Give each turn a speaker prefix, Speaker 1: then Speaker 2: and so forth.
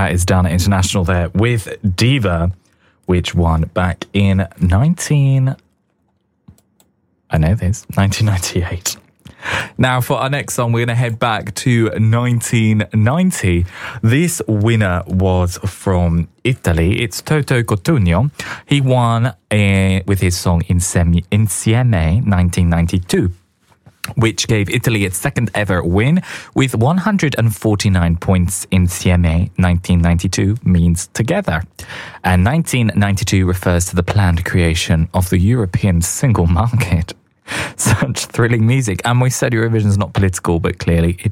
Speaker 1: That is Dana International there with Diva, which won back in 1998. Now, for our next song, we're going to head back to 1990. This winner was from Italy. It's Toto Cotugno. He won with his song Insieme 1992. Which gave Italy its second ever win with 149 points. Insieme 1992 means together. And 1992 refers to the planned creation of the European single market. Such thrilling music. And we said Eurovision is not political, but clearly it